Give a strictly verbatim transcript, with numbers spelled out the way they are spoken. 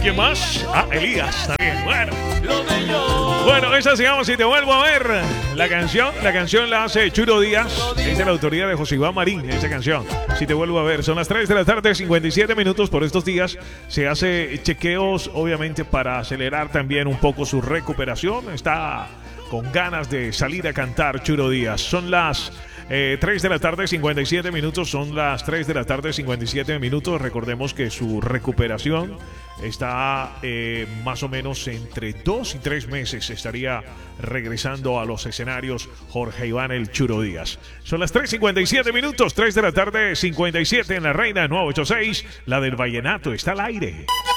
¿Quién más? Ah, Elías también. Bueno. Bueno, esa se llama Si te vuelvo a ver. La canción, la canción la hace Churo Díaz. Es de la autoría de José Iván Marín, esa canción. Si te vuelvo a ver. Son las tres de la tarde, cincuenta y siete minutos por estos días. Se hace chequeos, obviamente, para acelerar también un poco su recuperación. Está con ganas de salir a cantar Churo Díaz. Son las Eh, tres de la tarde, cincuenta y siete minutos. Son las tres de la tarde, cincuenta y siete minutos. Recordemos que su recuperación está eh, más o menos entre dos y tres meses. Estaría regresando a los escenarios Jorge Iván el Churo Díaz. Son las tres cincuenta y siete minutos. tres de la tarde, cincuenta y siete en La Reina nueve ochenta y seis. La del vallenato está al aire.